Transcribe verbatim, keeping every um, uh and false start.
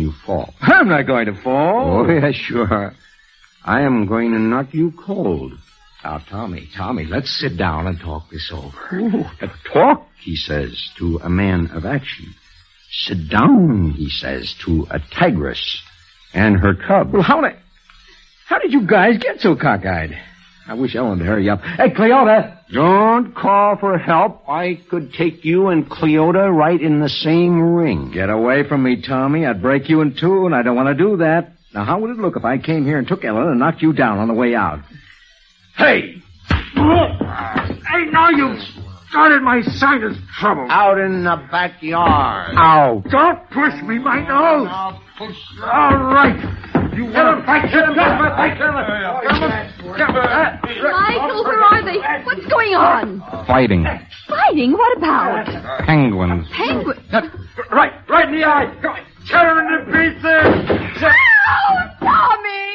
you fall. I'm not going to fall. Oh, yeah, sure. I am going to knock you cold. Now, Tommy, Tommy, let's sit down and talk this over. Ooh, a talk, he says, to a man of action. Sit down, he says, to a tigress and her cub. Well, how did, how did you guys get so cockeyed? I wish Ellen would hurry up. Hey, Cleota! Don't call for help. I could take you and Cleota right in the same ring. Get away from me, Tommy. I'd break you in two, and I don't want to do that. Now, how would it look if I came here and took Ellen and knocked you down on the way out? Hey! Hey, now you've started my sinus trouble. Out in the backyard. Ow. Don't push me, my nose. I'll push you. All right. You want to fight? Get him. Fight, Michael, where are they? What's going on? Fighting. Fighting? What about? Penguins. Penguin. Right, right in the eye. Tear him into pieces.